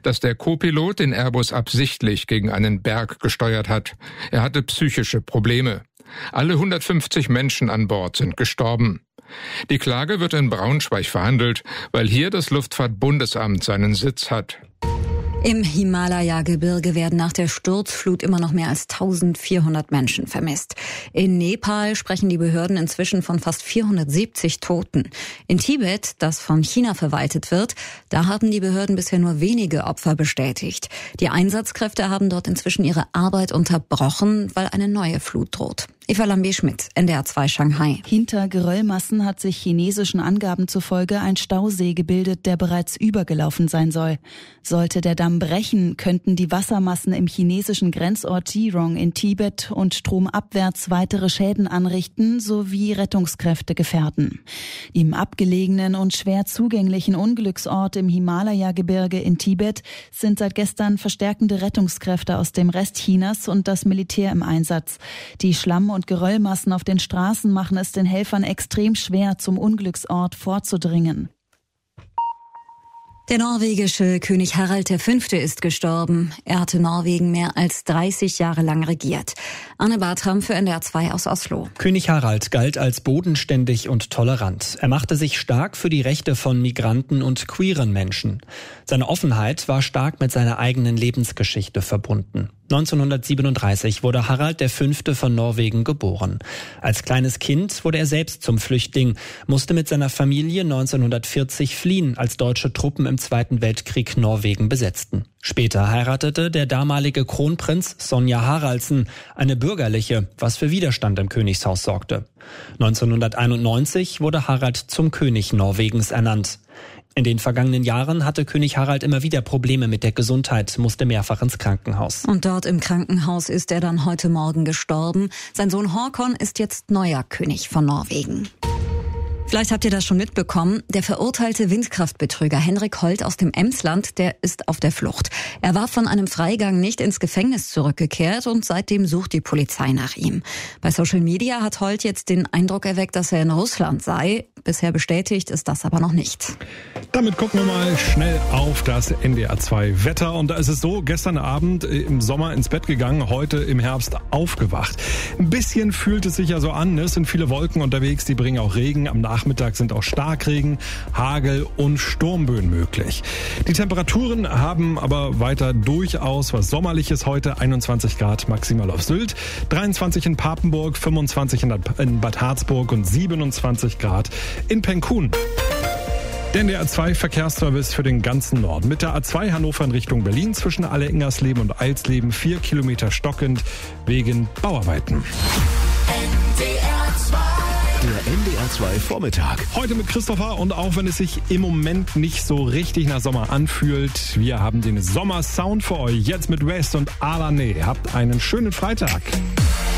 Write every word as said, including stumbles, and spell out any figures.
dass der Co-Pilot den Airbus absichtlich gegen einen Berg gesteuert hat. Er hatte psychische Probleme. Alle hundertfünfzig Menschen an Bord sind gestorben. Die Klage wird in Braunschweig verhandelt, weil hier das Luftfahrtbundesamt seinen Sitz hat. Im Himalaya-Gebirge werden nach der Sturzflut immer noch mehr als eintausendvierhundert Menschen vermisst. In Nepal sprechen die Behörden inzwischen von fast vierhundertsiebzig Toten. In Tibet, das von China verwaltet wird, da haben die Behörden bisher nur wenige Opfer bestätigt. Die Einsatzkräfte haben dort inzwischen ihre Arbeit unterbrochen, weil eine neue Flut droht. Eva Lambe-Schmidt, N D R zwei Shanghai. Hinter Geröllmassen hat sich chinesischen Angaben zufolge ein Stausee gebildet, der bereits übergelaufen sein soll. Sollte der Damm brechen, könnten die Wassermassen im chinesischen Grenzort Jirong in Tibet und stromabwärts weitere Schäden anrichten sowie Rettungskräfte gefährden. Im abgelegenen und schwer zugänglichen Unglücksort im Himalaya-Gebirge in Tibet sind seit gestern verstärkende Rettungskräfte aus dem Rest Chinas und das Militär im Einsatz. Die Schlamm- und Geröllmassen auf den Straßen machen es den Helfern extrem schwer, zum Unglücksort vorzudringen. Der norwegische König Harald der Fünfte ist gestorben. Er hatte Norwegen mehr als dreißig Jahre lang regiert. Anne Bartram für N D R zwei aus Oslo. König Harald galt als bodenständig und tolerant. Er machte sich stark für die Rechte von Migranten und queeren Menschen. Seine Offenheit war stark mit seiner eigenen Lebensgeschichte verbunden. neunzehnhundertsiebenunddreißig wurde Harald der Fünfte von Norwegen geboren. Als kleines Kind wurde er selbst zum Flüchtling, musste mit seiner Familie neunzehnhundertvierzig fliehen, als deutsche Truppen im Zweiten Weltkrieg Norwegen besetzten. Später heiratete der damalige Kronprinz Sonja Haraldsen, eine bürgerliche, was für Widerstand im Königshaus sorgte. neunzehnhunderteinundneunzig wurde Harald zum König Norwegens ernannt. In den vergangenen Jahren hatte König Harald immer wieder Probleme mit der Gesundheit, musste mehrfach ins Krankenhaus. Und dort im Krankenhaus ist er dann heute Morgen gestorben. Sein Sohn Håkon ist jetzt neuer König von Norwegen. Vielleicht habt ihr das schon mitbekommen. Der verurteilte Windkraftbetrüger Henrik Holt aus dem Emsland, der ist auf der Flucht. Er war von einem Freigang nicht ins Gefängnis zurückgekehrt und seitdem sucht die Polizei nach ihm. Bei Social Media hat Holt jetzt den Eindruck erweckt, dass er in Russland sei. Bisher bestätigt ist das aber noch nicht. Damit gucken wir mal schnell auf das N D R zwei Wetter. Und da ist es so, gestern Abend im Sommer ins Bett gegangen, heute im Herbst aufgewacht. Ein bisschen fühlt es sich ja so an, ne? Es sind viele Wolken unterwegs, die bringen auch Regen. Am Nachmittag sind auch Starkregen, Hagel und Sturmböen möglich. Die Temperaturen haben aber weiter durchaus was Sommerliches heute. einundzwanzig Grad maximal auf Sylt, dreiundzwanzig in Papenburg, fünfundzwanzig in Bad Harzburg und siebenundzwanzig Grad in Penkun. Der N D R zwei Verkehrsservice für den ganzen Norden. Mit der A zwei Hannover in Richtung Berlin zwischen Alle-Ingersleben und Eilsleben vier Kilometer stockend wegen Bauarbeiten. Der N D R zwei Vormittag. Heute mit Christopher und auch wenn es sich im Moment nicht so richtig nach Sommer anfühlt, wir haben den Sommersound für euch. Jetzt mit West und Alane. Habt einen schönen Freitag.